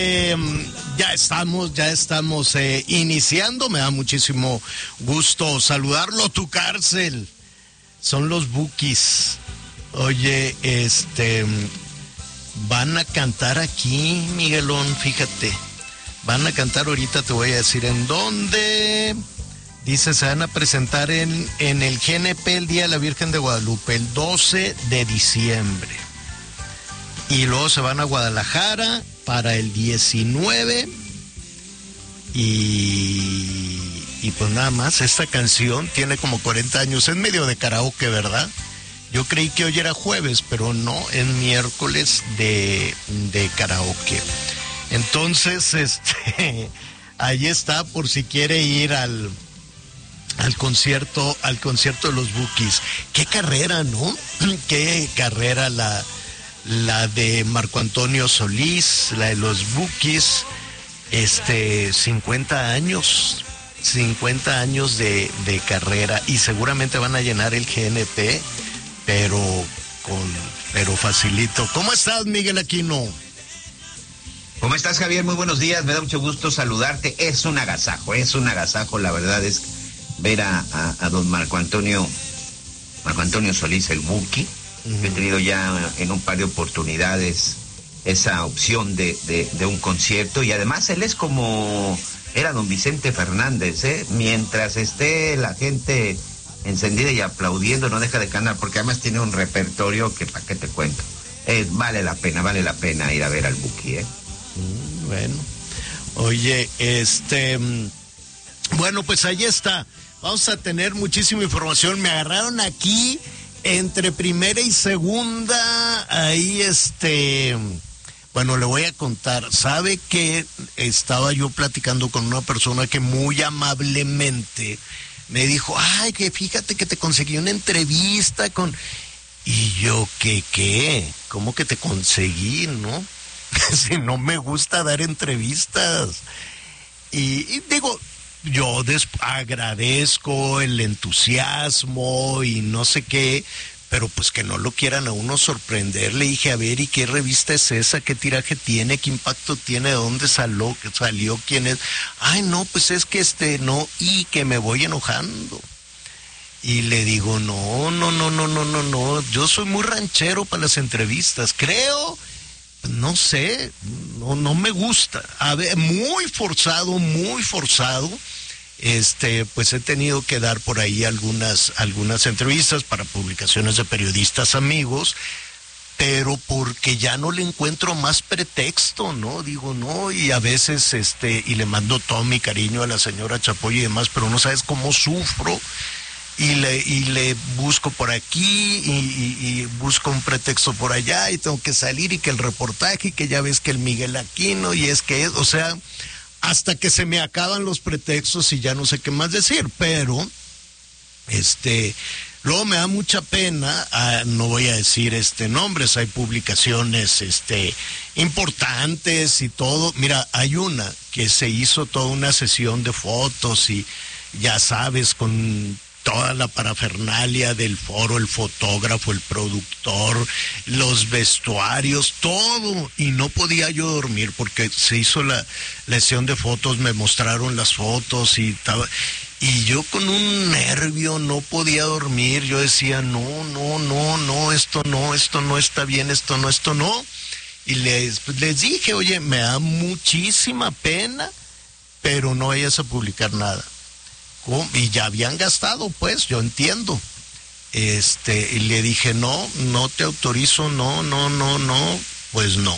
Ya estamos iniciando. Me da muchísimo gusto saludarlo. Tu cárcel. Son los Bukis. Oye, van a cantar aquí, Miguelón, fíjate. Van a cantar ahorita, te voy a decir en dónde. Dice, se van a presentar en el GNP el Día de la Virgen de Guadalupe, el 12 de diciembre. Y luego se van a Guadalajara para el 19. Y pues nada más, esta canción tiene como 40 años, es medio de karaoke, ¿verdad? Yo creí que hoy era jueves, pero no, es miércoles de karaoke. Entonces, ahí está, por si quiere ir al concierto de los Bukis. Qué carrera, ¿no? Qué carrera la de Marco Antonio Solís, la de los Bukis. 50 años de carrera, y seguramente van a llenar el GNP, pero facilito. ¿Cómo estás, Miguel Aquino? ¿Cómo estás, Javier? Muy buenos días, me da mucho gusto saludarte. Es un agasajo, la verdad es ver a don Marco Antonio Solís, el Buki. He tenido ya en un par de oportunidades esa opción de un concierto, y además él es como era don Vicente Fernández, mientras esté la gente encendida y aplaudiendo, no deja de cantar, porque además tiene un repertorio que para qué te cuento. Vale la pena ir a ver al Buki, Bueno, oye, bueno, pues ahí está. Vamos a tener muchísima información. Me agarraron aquí entre primera y segunda, ahí bueno, le voy a contar. Sabe que estaba yo platicando con una persona que muy amablemente me dijo, ay, que fíjate que te conseguí una entrevista con... Y yo, ¿qué? ¿Cómo que te conseguí, no? Si no me gusta dar entrevistas. Y digo, yo agradezco el entusiasmo y no sé qué, pero pues que no lo quieran a uno sorprender. Le dije, a ver, ¿y qué revista es esa? ¿Qué tiraje tiene? ¿Qué impacto tiene? ¿De dónde salió? ¿Quién es? Ay, no, pues es que no, y que me voy enojando. Y le digo, no, yo soy muy ranchero para las entrevistas, creo, no sé, no me gusta. A ver, muy forzado, pues he tenido que dar por ahí algunas entrevistas para publicaciones de periodistas amigos, pero porque ya no le encuentro más pretexto, ¿no? Digo, no, y a veces, y le mando todo mi cariño a la señora Chapoy y demás, pero no sabes cómo sufro, y le busco por aquí, y busco un pretexto por allá, y tengo que salir, y que el reportaje, y que ya ves que el Miguel Aquino, y o sea... hasta que se me acaban los pretextos y ya no sé qué más decir, pero luego me da mucha pena, no voy a decir nombres, hay publicaciones importantes y todo. Mira, hay una que se hizo toda una sesión de fotos, y ya sabes, con toda la parafernalia del foro, el fotógrafo, el productor, los vestuarios, todo, y no podía yo dormir porque se hizo la sesión de fotos, me mostraron las fotos y yo con un nervio no podía dormir. Yo decía, no, esto no está bien, esto no, y les dije, oye, me da muchísima pena, pero no vayas a publicar nada. Y ya habían gastado, pues, yo entiendo. Y le dije, no te autorizo, no, pues no.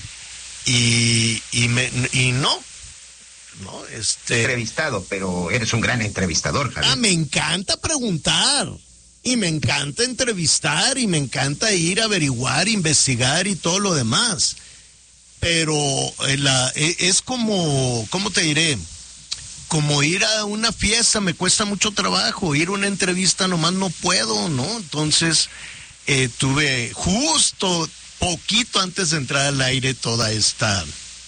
Y no. Entrevistado, pero eres un gran entrevistador, Javier. Me encanta preguntar, y me encanta entrevistar, y me encanta ir a averiguar, investigar y todo lo demás. Pero es como, ¿cómo te diré? Como ir a una fiesta, me cuesta mucho trabajo. Ir a una entrevista nomás no puedo, ¿no? Entonces, tuve justo poquito antes de entrar al aire toda esta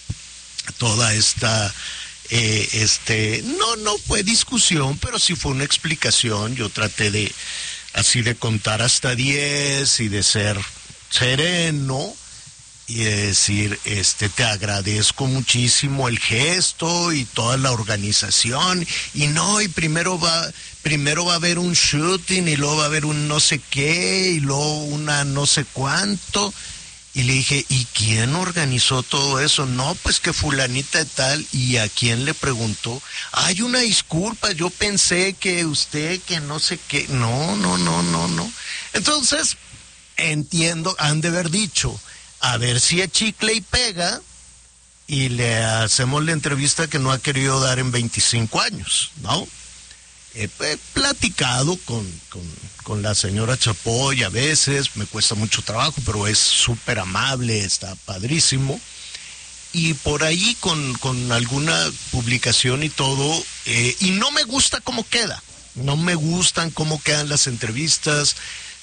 no fue discusión, pero sí fue una explicación. Yo traté de contar hasta 10 y de ser sereno, y decir, te agradezco muchísimo el gesto y toda la organización, y primero va a haber un shooting, y luego va a haber un no sé qué, y luego una no sé cuánto. Y le dije, ¿y quién organizó todo eso? No, pues que fulanita de tal. ¿Y a quién le preguntó? Hay una disculpa, yo pensé que usted, que no sé qué. No. Entonces, entiendo, han de haber dicho, a ver si es chicle y pega, y le hacemos la entrevista que no ha querido dar en 25 años, ¿no? He platicado con la señora Chapoy a veces, me cuesta mucho trabajo, pero es súper amable, está padrísimo. Y por ahí con alguna publicación y todo, y no me gusta cómo queda, no me gustan cómo quedan las entrevistas,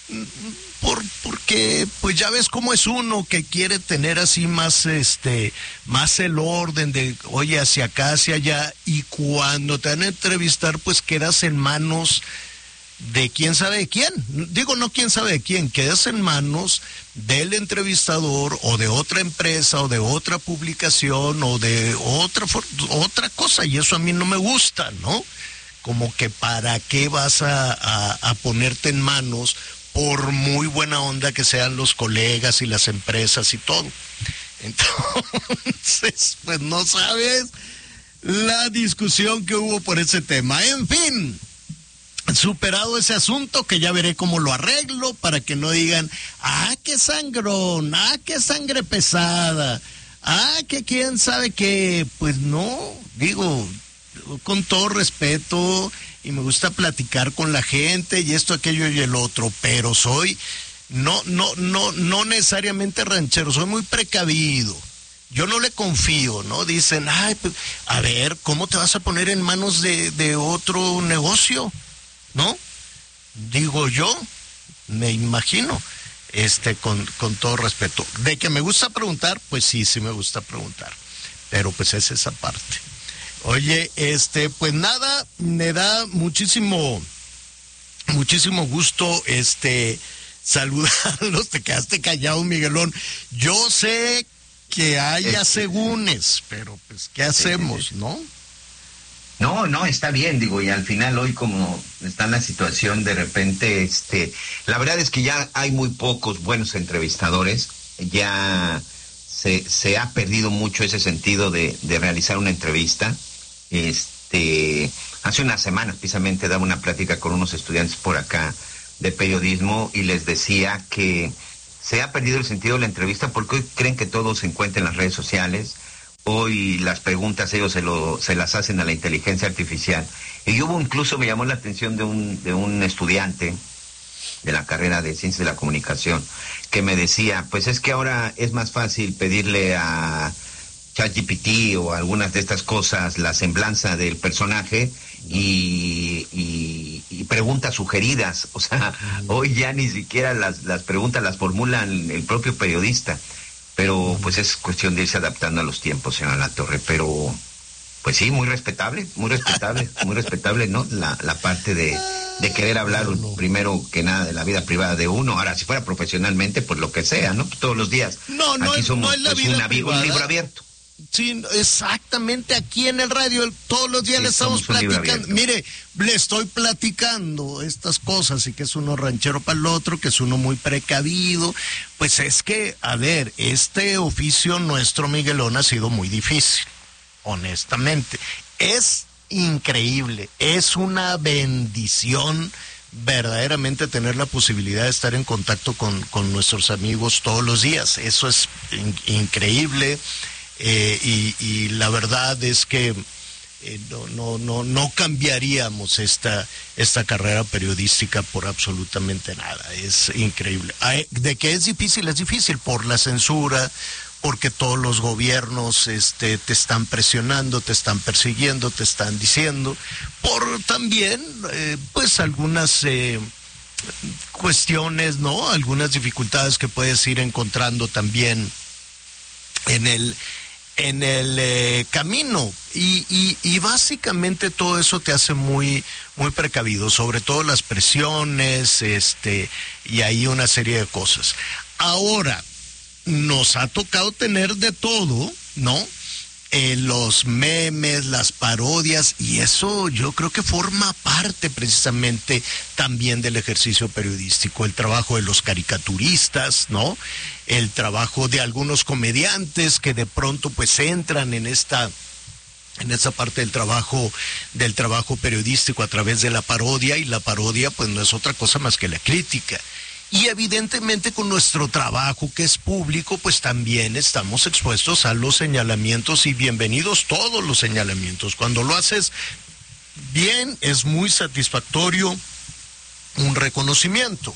porque pues ya ves cómo es uno que quiere tener así más el orden de oye hacia acá, hacia allá, y cuando te van a entrevistar pues quedas en manos de quién sabe de quién, digo no quién sabe de quién, quedas en manos del entrevistador o de otra empresa o de otra publicación o de otra cosa, y eso a mí no me gusta, ¿no? Como que para qué vas a ponerte en manos, por muy buena onda que sean los colegas y las empresas y todo. Entonces, pues no sabes la discusión que hubo por ese tema. En fin, superado ese asunto, que ya veré cómo lo arreglo para que no digan, qué sangrón, qué sangre pesada, que quién sabe qué. Pues no, digo, con todo respeto, y me gusta platicar con la gente y esto, aquello y el otro, pero soy no necesariamente ranchero, soy muy precavido. Yo no le confío, ¿no? Dicen, pues, a ver, ¿cómo te vas a poner en manos de otro negocio? ¿No? Digo yo, me imagino, con todo respeto. De que me gusta preguntar, pues sí me gusta preguntar, pero pues es esa parte. Oye, pues nada, me da muchísimo gusto, saludarlos. Te quedaste callado, Miguelón. Yo sé que hay asegúnes, pero pues, ¿qué hacemos, no? No, está bien, digo, y al final hoy como está en la situación, de repente, la verdad es que ya hay muy pocos buenos entrevistadores, ya se ha perdido mucho ese sentido de realizar una entrevista. Hace unas semanas precisamente daba una plática con unos estudiantes por acá de periodismo y les decía que se ha perdido el sentido de la entrevista porque hoy creen que todo se encuentra en las redes sociales. Hoy las preguntas ellos se las hacen a la inteligencia artificial. Y incluso me llamó la atención de un estudiante de la carrera de Ciencias de la Comunicación que me decía, pues es que ahora es más fácil pedirle a ChatGPT o algunas de estas cosas la semblanza del personaje y preguntas sugeridas. O sea, hoy ya ni siquiera las preguntas las formulan el propio periodista. Pero pues es cuestión de irse adaptando a los tiempos, señora Latorre. Pero pues sí, muy respetable, ¿no? La parte de querer hablar primero que nada de la vida privada de uno. Ahora, si fuera profesionalmente, pues lo que sea, ¿no? Pues todos los días. Aquí somos un libro abierto. Sí, exactamente, aquí en el radio todos los días le estamos platicando. Mire, le estoy platicando estas cosas, y que es uno ranchero para el otro, que es uno muy precavido. Pues es que, a ver, este oficio nuestro, Miguelón, ha sido muy difícil, honestamente. Es increíble, es una bendición verdaderamente tener la posibilidad de estar en contacto con nuestros amigos todos los días. Eso es increíble. Y la verdad es que no cambiaríamos esta carrera periodística por absolutamente nada. Es increíble. De que es difícil por la censura, porque todos los gobiernos te están presionando, te están persiguiendo, te están diciendo, por también pues algunas cuestiones, ¿no? Algunas dificultades que puedes ir encontrando también en el camino, y básicamente todo eso te hace muy precavido, sobre todo las presiones, y hay una serie de cosas. Ahora, nos ha tocado tener de todo, ¿no? Los memes, las parodias, y eso yo creo que forma parte precisamente también del ejercicio periodístico, el trabajo de los caricaturistas, ¿no? El trabajo de algunos comediantes que de pronto pues entran en esa parte del trabajo periodístico a través de la parodia, y la parodia pues no es otra cosa más que la crítica. Y evidentemente con nuestro trabajo que es público, pues también estamos expuestos a los señalamientos, y bienvenidos todos los señalamientos. Cuando lo haces bien, es muy satisfactorio un reconocimiento.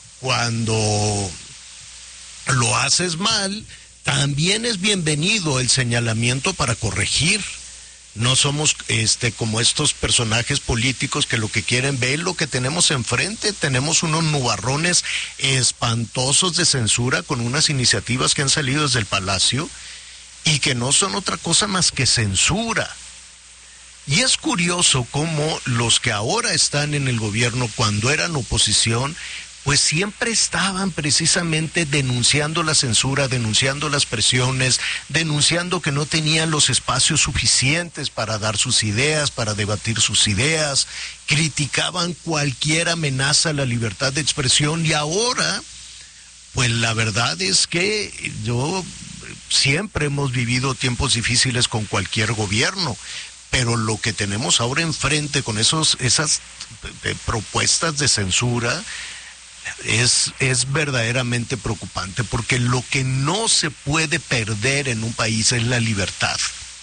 Cuando lo haces mal, también es bienvenido el señalamiento para corregir. No somos como estos personajes políticos que lo que quieren ver lo que tenemos enfrente. Tenemos unos nubarrones espantosos de censura con unas iniciativas que han salido desde el Palacio y que no son otra cosa más que censura. Y es curioso cómo los que ahora están en el gobierno, cuando eran oposición, pues siempre estaban precisamente denunciando la censura, denunciando las presiones, denunciando que no tenían los espacios suficientes para dar sus ideas, para debatir sus ideas, criticaban cualquier amenaza a la libertad de expresión. Y ahora, pues la verdad es que siempre hemos vivido tiempos difíciles con cualquier gobierno, pero lo que tenemos ahora enfrente con esas propuestas de censura es verdaderamente preocupante, porque lo que no se puede perder en un país es la libertad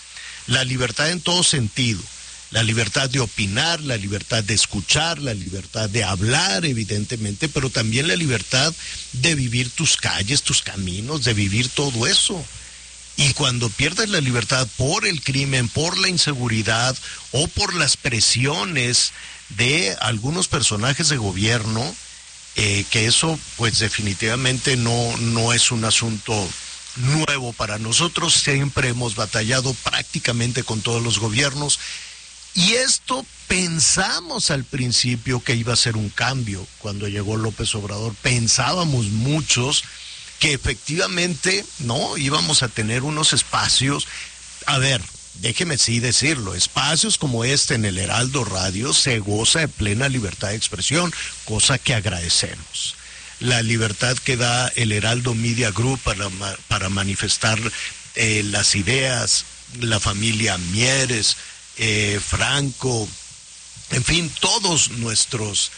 en todo sentido, la libertad de opinar, la libertad de escuchar, la libertad de hablar, evidentemente, pero también la libertad de vivir tus calles, tus caminos, de vivir todo eso. Y cuando pierdes la libertad por el crimen, por la inseguridad o por las presiones de algunos personajes de gobierno, que eso pues definitivamente no es un asunto nuevo para nosotros. Siempre hemos batallado prácticamente con todos los gobiernos, y esto pensamos al principio que iba a ser un cambio. Cuando llegó López Obrador pensábamos muchos que efectivamente no íbamos a tener unos espacios. A ver, déjeme sí decirlo, espacios como este en el Heraldo Radio se goza de plena libertad de expresión, cosa que agradecemos. La libertad que da el Heraldo Media Group para manifestar las ideas, la familia Mieres, Franco, en fin, todos nuestros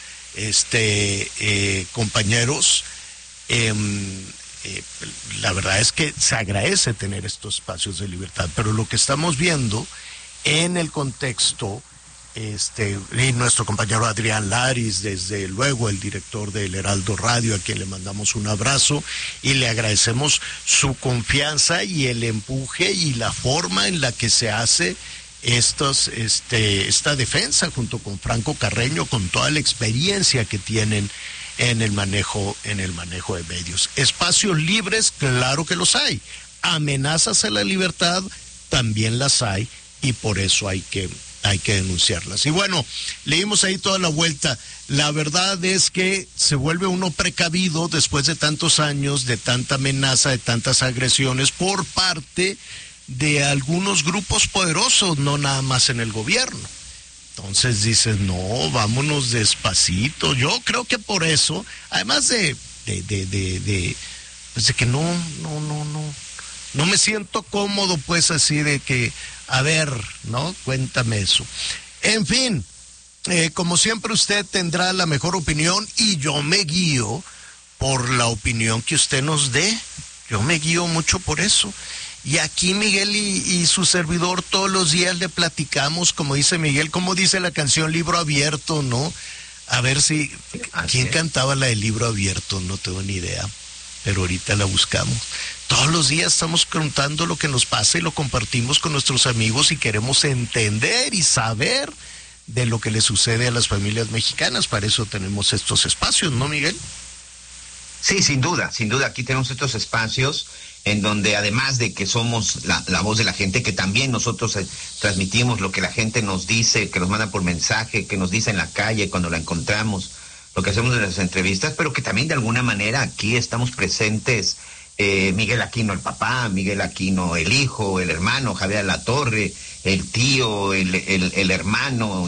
compañeros, la verdad es que se agradece tener estos espacios de libertad, pero lo que estamos viendo en el contexto, y nuestro compañero Adrián Laris, desde luego el director del Heraldo Radio, a quien le mandamos un abrazo y le agradecemos su confianza y el empuje y la forma en la que se hace esta defensa junto con Franco Carreño, con toda la experiencia que tienen en el manejo de medios. Espacios libres, claro que los hay. Amenazas a la libertad también las hay, y por eso hay que denunciarlas. Y bueno, leímos ahí toda la vuelta. La verdad es que se vuelve uno precavido después de tantos años, de tanta amenaza, de tantas agresiones por parte de algunos grupos poderosos, no nada más en el gobierno. Entonces dices, no, vámonos despacito. Yo creo que por eso, además de que no me siento cómodo, pues así de que, a ver, ¿no? Cuéntame eso. En fin, como siempre usted tendrá la mejor opinión, y yo me guío por la opinión que usted nos dé. Yo me guío mucho por eso. Y aquí Miguel y su servidor todos los días le platicamos, como dice Miguel, como dice la canción Libro Abierto, ¿no? A ver si... ¿Quién cantaba la de Libro Abierto? No tengo ni idea, pero ahorita la buscamos. Todos los días estamos contando lo que nos pasa y lo compartimos con nuestros amigos, y queremos entender y saber de lo que le sucede a las familias mexicanas. Para eso tenemos estos espacios, ¿no, Miguel? Sí, sin duda. Aquí tenemos estos espacios en donde, además de que somos la voz de la gente, que también nosotros transmitimos lo que la gente nos dice, que nos manda por mensaje, que nos dice en la calle cuando la encontramos, lo que hacemos en las entrevistas, pero que también de alguna manera aquí estamos presentes Miguel Aquino el papá, Miguel Aquino el hijo, el hermano, Javier Alatorre, el tío, el hermano,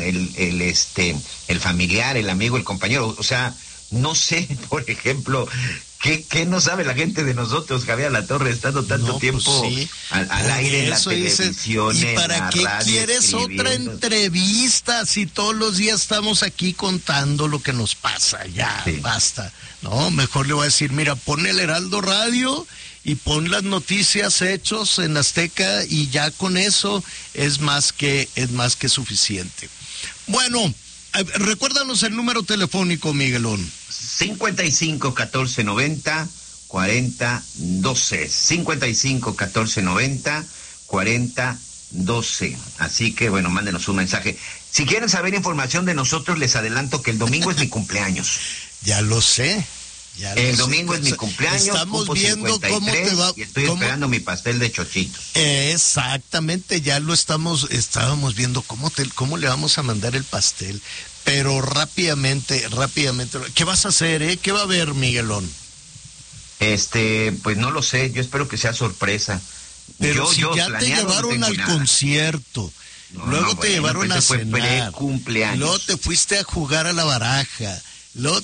el familiar, el amigo, el compañero. O sea, no sé, por ejemplo, ¿qué no sabe la gente de nosotros, Javier Alatorre, estando tanto tiempo pues sí, al aire en la televisión? ¿Y para qué quieres otra entrevista si todos los días estamos aquí contando lo que nos pasa? Ya, sí. Basta. No, mejor le voy a decir, mira, pon el Heraldo Radio y pon las noticias, hechos en Azteca, y ya con eso es más que suficiente. Bueno, recuérdanos el número telefónico, Miguelón. 55 14 90 40 12. 55 14 90 40 12. Así que bueno, mándenos un mensaje. Si quieren saber información de nosotros, les adelanto que el domingo es mi cumpleaños. Ya lo sé. El domingo es mi cumpleaños. Estamos viendo cómo te va. Y estoy esperando mi pastel de chochitos. Exactamente, ya lo estábamos viendo cómo le vamos a mandar el pastel. Pero rápidamente, ¿qué vas a hacer, ¿Qué va a haber, Miguelón? Pues no lo sé, yo espero que sea sorpresa. Pero si ya te llevaron al concierto, luego te llevaron a cenar, luego te fuiste a jugar a la baraja, no,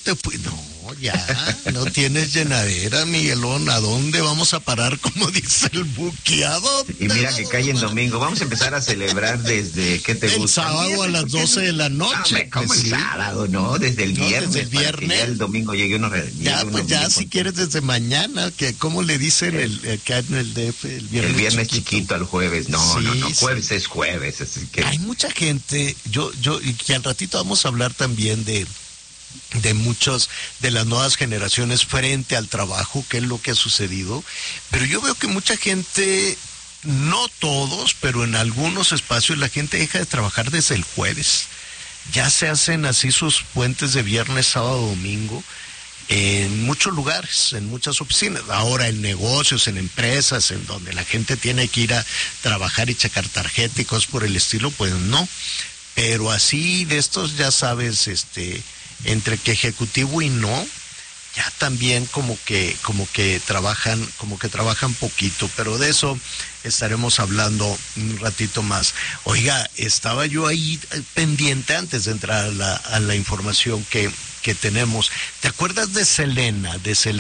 ya, no tienes llenadera, Miguelón. ¿A dónde vamos a parar, como dice el Buki? ¿A dónde? Y mira que cae en domingo. Vamos a empezar a celebrar desde, ¿qué te gusta? El sábado a las 12 de la noche. No, ¿cómo el sábado? No, desde el viernes. Desde el viernes. Ya el domingo llegue uno. Ya si quieres desde mañana, que ¿cómo le dicen acá en el DF? El viernes chiquito al jueves. No, jueves es jueves. Así que... Hay mucha gente, y que al ratito vamos a hablar también de muchos de las nuevas generaciones frente al trabajo, qué es lo que ha sucedido, pero yo veo que mucha gente, no todos, pero en algunos espacios la gente deja de trabajar desde el jueves. Ya se hacen así sus puentes de viernes, sábado, domingo, en muchos lugares, en muchas oficinas. Ahora en negocios, en empresas, en donde la gente tiene que ir a trabajar y checar tarjeta y cosas por el estilo, pues no. Pero así de estos, ya sabes, entre que ejecutivo y no, ya también como que trabajan poquito, pero de eso estaremos hablando un ratito más. Oiga, estaba yo ahí pendiente antes de entrar a la información que tenemos. ¿Te acuerdas de Selena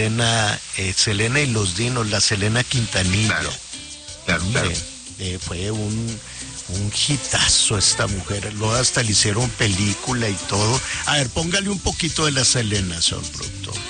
y los Dinos, la Selena Quintanilla? Claro. Fue un hitazo esta mujer, luego hasta le hicieron película y todo. A ver, póngale un poquito de la Selena, señor productor.